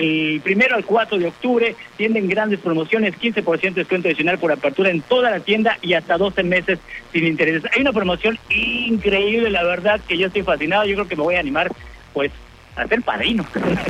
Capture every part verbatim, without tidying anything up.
El primero al cuatro de octubre tienen grandes promociones, quince por ciento de descuento adicional por apertura en toda la tienda y hasta doce meses sin intereses. Hay una promoción increíble, la verdad que yo estoy fascinado. Yo creo que me voy a animar, pues, a ser padrino,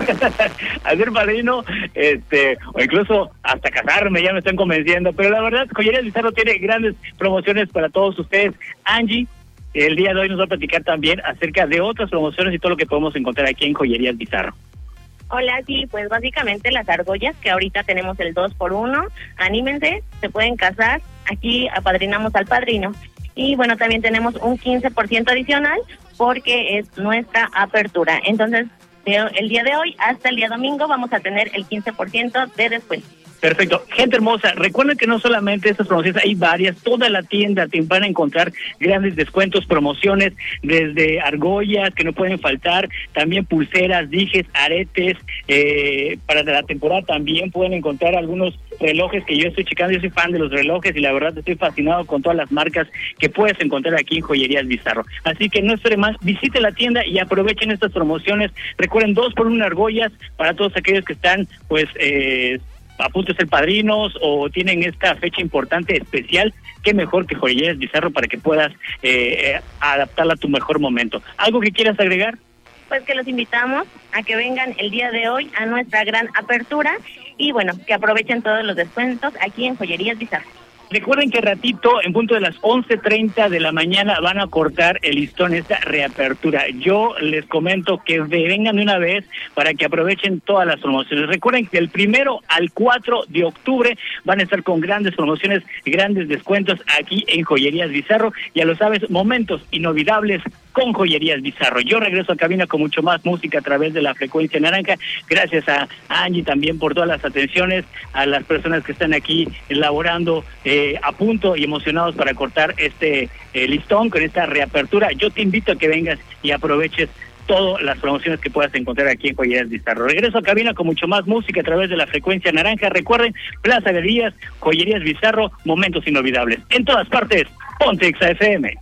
a ser padrino, este, o incluso hasta casarme, ya me están convenciendo. Pero la verdad, Joyerías Bizarro tiene grandes promociones para todos ustedes. Angie, el día de hoy nos va a platicar también acerca de otras promociones y todo lo que podemos encontrar aquí en Joyerías Bizarro. Hola, sí, pues básicamente las argollas, que ahorita tenemos el dos por uno, anímense, se pueden casar, aquí apadrinamos al padrino. Y bueno, también tenemos un quince por ciento adicional porque es nuestra apertura. Entonces, el día de hoy hasta el día domingo vamos a tener el quince por ciento de descuento. Perfecto. Gente hermosa, recuerden que no solamente estas promociones, hay varias, toda la tienda te van a encontrar grandes descuentos, promociones, desde argollas que no pueden faltar, también pulseras, dijes, aretes, eh, para la temporada también pueden encontrar algunos relojes que yo estoy checando. Yo soy fan de los relojes y la verdad estoy fascinado con todas las marcas que puedes encontrar aquí en Joyerías Bizarro. Así que no espere más, visite la tienda y aprovechen estas promociones. Recuerden, dos por una argollas para todos aquellos que están, pues, eh, a punto de ser padrinos o tienen esta fecha importante especial. Qué mejor que Joyerías Bizarro para que puedas eh, eh, adaptarla a tu mejor momento. ¿Algo que quieras agregar? Pues que los invitamos a que vengan el día de hoy a nuestra gran apertura y bueno, que aprovechen todos los descuentos aquí en Joyerías Bizarro. Recuerden que ratito, en punto de las once treinta de la mañana, van a cortar el listón, esta reapertura. Yo les comento que vengan de una vez para que aprovechen todas las promociones. Recuerden que del primero al cuatro de octubre van a estar con grandes promociones, grandes descuentos aquí en Joyerías Bizarro. Ya lo sabes, momentos inolvidables con Joyerías Bizarro. Yo regreso a cabina con mucho más música a través de la frecuencia naranja. Gracias a Angie también por todas las atenciones, a las personas que están aquí elaborando eh, a punto y emocionados para cortar este eh, listón con esta reapertura. Yo te invito a que vengas y aproveches todas las promociones que puedas encontrar aquí en Joyerías Bizarro. Regreso a cabina con mucho más música a través de la frecuencia naranja. Recuerden, Plaza Galerías, Joyerías Bizarro, momentos inolvidables. En todas partes, ponte Exa F M.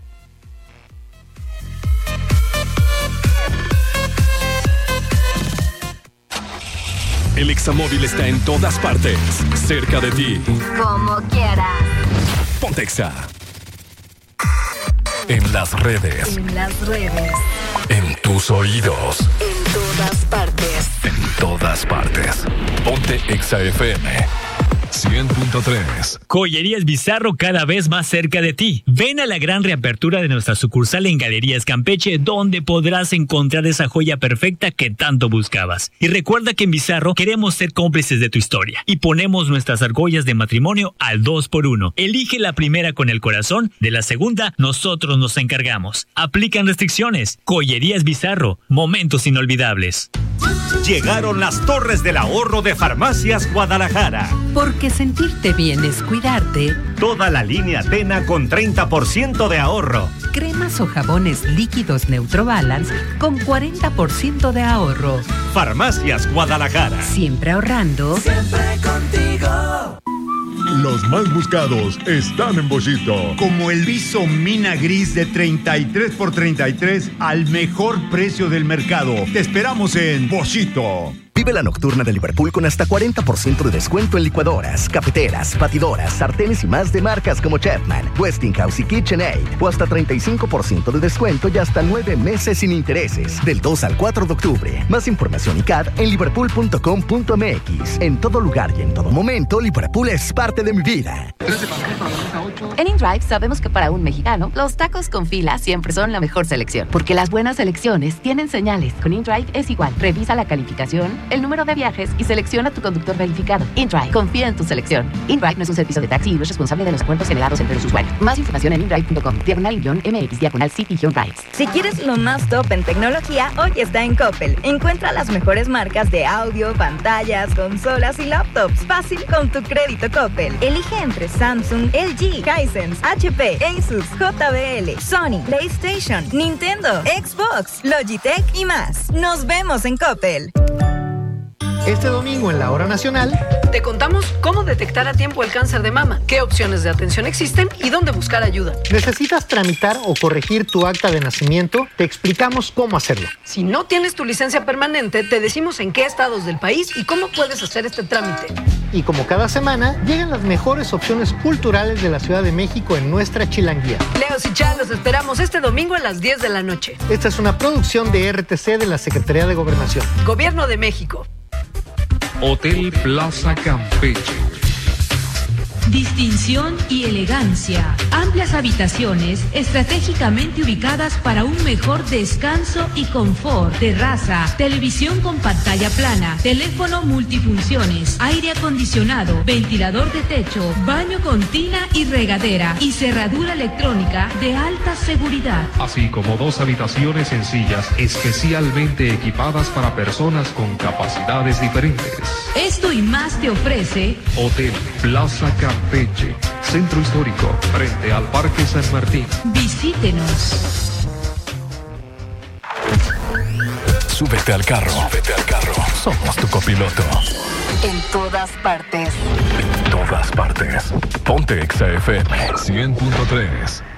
El Examóvil está en todas partes, cerca de ti. Como quieras. Ponte Exa. En las redes. En las redes. En tus oídos. En todas partes. En todas partes. Ponte Exa F M. cien punto tres. Joyerías Bizarro cada vez más cerca de ti. Ven a la gran reapertura de nuestra sucursal en Galerías Campeche, donde podrás encontrar esa joya perfecta que tanto buscabas. Y recuerda que en Bizarro queremos ser cómplices de tu historia y ponemos nuestras argollas de matrimonio al dos por uno. Elige la primera con el corazón, de la segunda nosotros nos encargamos. Aplican restricciones. Joyerías Bizarro, momentos inolvidables. Llegaron las Torres del Ahorro de Farmacias Guadalajara. Porque sentirte bien es cuidarte. Toda la línea Tena con treinta por ciento de ahorro. Cremas o jabones líquidos Neutrobalance con cuarenta por ciento de ahorro. Farmacias Guadalajara. Siempre ahorrando. Siempre contigo. Los más buscados están en Boschito. Como el viso Mina Gris de treinta y tres por treinta y tres al mejor precio del mercado. Te esperamos en Boschito. Vive la nocturna de Liverpool con hasta cuarenta por ciento de descuento en licuadoras, cafeteras, batidoras, sartenes y más de marcas como Chapman, Westinghouse y KitchenAid. O hasta treinta y cinco por ciento de descuento y hasta nueve meses sin intereses. Del dos al cuatro de octubre. Más información y C A D en liverpool punto com punto m x. En todo lugar y en todo momento, Liverpool es parte de mi vida. En InDrive sabemos que para un mexicano, los tacos con fila siempre son la mejor selección. Porque las buenas selecciones tienen señales. Con InDrive es igual. Revisa la calificación, el número de viajes y selecciona tu conductor verificado. InDrive, confía en tu selección. InDrive no es un servicio de taxi y no es responsable de los acuerdos generados entre los usuarios. Más información en indrive punto com, diagonal guión mx, diagonal city guión drives. Si quieres lo más top en tecnología, hoy está en Coppel. Encuentra las mejores marcas de audio, pantallas, consolas y laptops. Fácil con tu crédito Coppel. Elige entre Samsung, L G, Hisense, H P, Asus, J B L, Sony, PlayStation, Nintendo, Xbox, Logitech y más. Nos vemos en Coppel. Este domingo en la Hora Nacional, Te contamos cómo detectar a tiempo el cáncer de mama, qué opciones de atención existen y dónde buscar ayuda. ¿Necesitas tramitar o corregir tu acta de nacimiento? Te explicamos cómo hacerlo. Si no tienes tu licencia permanente, te decimos en qué estados del país y cómo puedes hacer este trámite. Y como cada semana, llegan las mejores opciones culturales de la Ciudad de México en nuestra Chilanguía. Leos y Chá, los esperamos este domingo a las diez de la noche. Esta es una producción de R T C de la Secretaría de Gobernación. Gobierno de México. Hotel Plaza Campeche. Distinción y elegancia. Amplias habitaciones estratégicamente ubicadas para un mejor descanso y confort. Terraza, televisión con pantalla plana, teléfono multifunciones, aire acondicionado, ventilador de techo, baño con tina y regadera y cerradura electrónica de alta seguridad. Así como dos habitaciones sencillas especialmente equipadas para personas con capacidades diferentes. Esto y más te ofrece Hotel Plaza Campeche, Centro Histórico, frente al Parque San Martín. Visítenos. Súbete al carro. Súbete al carro. Somos tu copiloto. En todas partes. En todas partes. Ponte Exa F M cien punto tres.